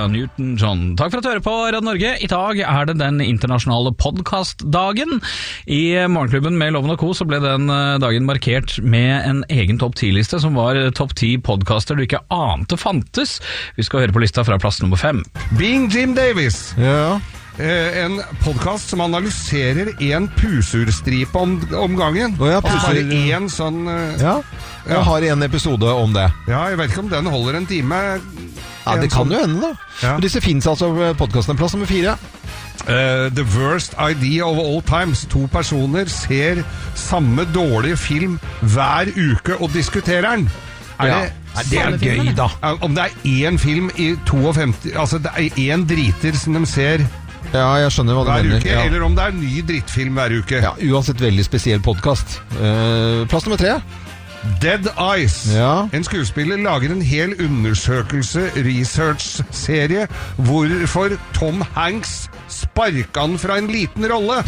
Newton-John. Takk for at du hører på Radio Norge. I dag det den internasjonale podcastdagen. I Morgenklubben med Loven og Co. så ble den dagen markert med en egen topp 10-liste, som var topp 10 podcaster du ikke ante fantes. Vi skal høre på lista fra plass nummer 5. Being Jim Davis. Ja. En podcast som analyserer en pusurstripe om gangen. Ja, bare en sånn... Ja, jeg har en episode om det. Ja, jeg vet ikke om den holder en time. Ja, det kan jo hende da. Ja. Men disse finnes altså podcasten plass nummer 4. The Worst Idea of All Times. 2 personer ser samme dårlige film hver uke og diskuterer den. Det gøy da. Om det én film i 52, altså det én driter som de ser... Ja, jeg skjønner hva du hver mener. Uke, eller om det en ny drittfilm hver uke. Ja, uansett veldig spesiell podcast. Plass nummer 3. Dead Eyes. Ja. En skuespiller lager en hel undersøkelse, research-serie, hvorfor Tom Hanks sparket han fra en liten rolle.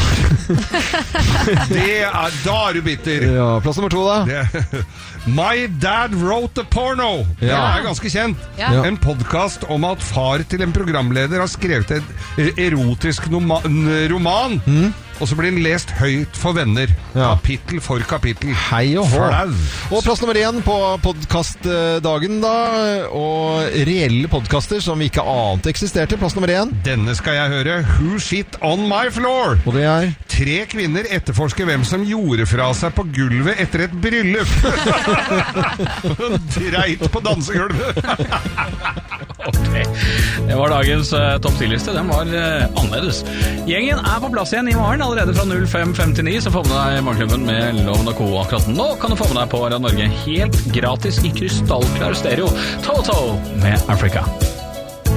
Da du bitter. Ja, plass nummer 2 da. My Dad Wrote a Porno. Ja. Den ganske kjent. Ja. En podcast om at far til en programleder har skrevet en erotisk roman, og så blir den lest høyt for venner. Ja. Kapittel for kapittel. Hei og hå. Flau. Og plass nummer 1 på podcastdagen da, og reelle podcaster som vi ikke ante eksisterte. Plass nummer 1. Denne skal jeg høre. Who Shit on My Floor? Og det 3 kvinner etterforsker hvem som gjorde fra seg på gulvet etter et bryllup. Dreit på dansegulvet. Ok, det var dagens topp 10-liste. Den var annerledes. Gjengen på plass igjen i morgen, allerede fra 05:59, så får med deg Morgenklubben med Loven og Co. Akkurat nå kan du få med deg på Radio Norge helt gratis i krystallklar stereo. Toto med Africa.